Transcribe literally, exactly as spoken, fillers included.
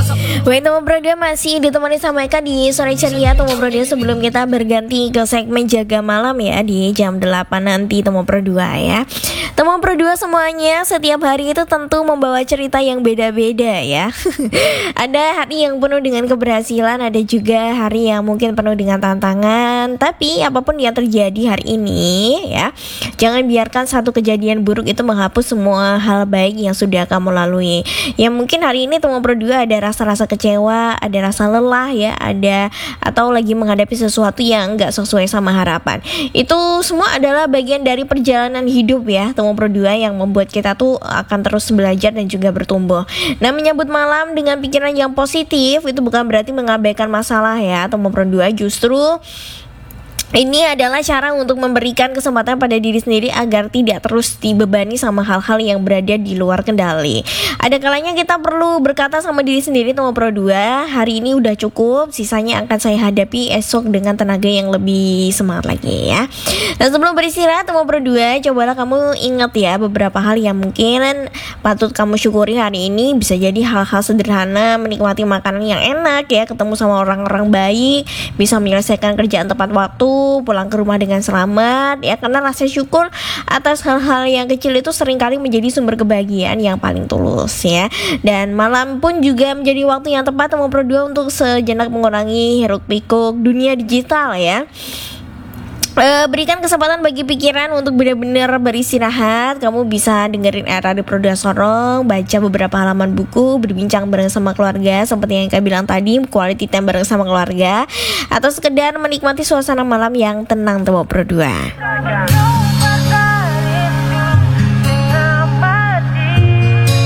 Baik teman Pro dua, masih ditemani sama Eka di Sore Ceria teman Pro dua. Sebelum kita berganti ke segmen Jaga Malam ya di jam delapan nanti teman Pro dua ya. Teman Pro dua semuanya, setiap hari itu tentu membawa cerita yang beda-beda ya. Ada hari yang penuh dengan keberhasilan, ada juga hari yang mungkin penuh dengan tantangan. Tapi apapun yang terjadi hari ini ya, jangan biarkan satu kejadian buruk itu menghapus semua hal baik yang sudah kamu lalui. Ya mungkin hari ini teman Pro dua ada rasa-rasa kecewa, ada rasa lelah ya, ada atau lagi menghadapi sesuatu yang nggak sesuai sama harapan. Itu semua adalah bagian dari perjalanan hidup ya teman Pro dua, yang membuat kita tuh akan terus belajar dan juga bertumbuh. Nah, menyambut malam dengan pikiran yang positif itu bukan berarti mengabaikan masalah ya teman Pro dua. Justru ini adalah cara untuk memberikan kesempatan pada diri sendiri agar tidak terus dibebani sama hal-hal yang berada di luar kendali. Ada kalanya kita perlu berkata sama diri sendiri teman Pro dua, hari ini udah cukup, sisanya akan saya hadapi esok dengan tenaga yang lebih semangat lagi ya. Dan sebelum beristirahat teman Pro dua, cobalah kamu ingat ya beberapa hal yang mungkin patut kamu syukuri hari ini. Bisa jadi hal-hal sederhana, menikmati makanan yang enak ya, ketemu sama orang-orang baik, bisa menyelesaikan kerjaan tepat waktu, pulang ke rumah dengan selamat ya, karena rasa syukur atas hal-hal yang kecil itu seringkali menjadi sumber kebahagiaan yang paling tulus ya. Dan malam pun juga menjadi waktu yang tepat teman Pro dua untuk sejenak mengurangi hiruk pikuk dunia digital ya. Uh, berikan kesempatan bagi pikiran untuk benar-benar beristirahat. Kamu bisa dengerin era di Pro dua Sorong, baca beberapa halaman buku, berbincang bareng sama keluarga seperti yang Kak bilang tadi, quality time bareng sama keluarga, atau sekedar menikmati suasana malam yang tenang teman Pro dua.